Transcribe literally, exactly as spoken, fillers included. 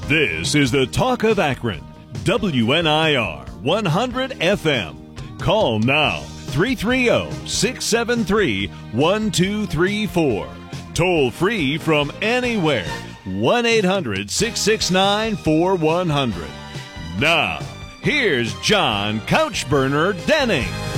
This is the Talk of Akron, W N I R one hundred F M. Call now, three three zero, six seven three, one two three four. Toll free from anywhere, one eight hundred, six six nine, four one zero zero. Now, here's John Couchburner Denning.